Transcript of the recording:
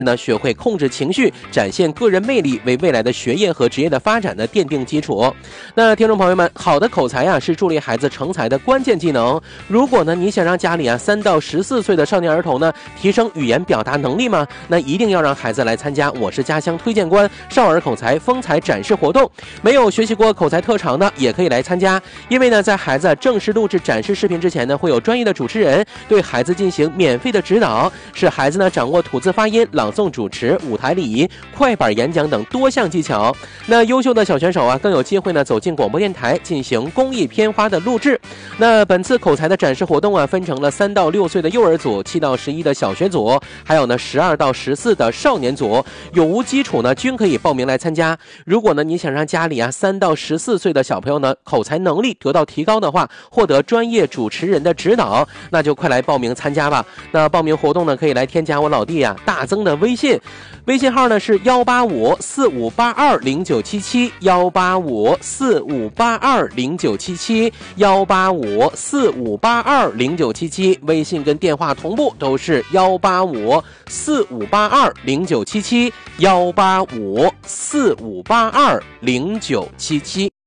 呢，学会控制情绪，展现个人魅力，为未来的学业和职业的发展呢奠定基础。那听众朋友们，好的口才是助力孩子成才的关键技能。如果呢你想让家里3到14岁的少年儿童呢提升语言表达能力嘛，那一定要让孩子来参加我是家乡推荐官少儿口才风采展示活动。没有学习过口才特长的也可以来参加，因为呢在孩子正式录制展示视频之前呢，会有专业的主持人对孩子进行免费的指导，使孩子呢掌握吐字发音、朗诵主持、舞台礼仪、快板演讲等多项技巧。那优秀的小选手更有机会呢走进广播电台进行公益片花的录制。那本次口才的展示活动分成了3到6岁的幼儿组、7到11的小学组，还有呢12到14的少年组，有无基础呢均可以报名来参加。如果呢你想让家里3到14岁的小朋友呢口才能力得到提高的话，获得专业主持人的指导，那就快来报名参加吧。那报名活动呢可以来添加我老弟大增的微信号呢是18545820977，18545820977，18545820977，微信跟电话同步都是18545820977，18545820977。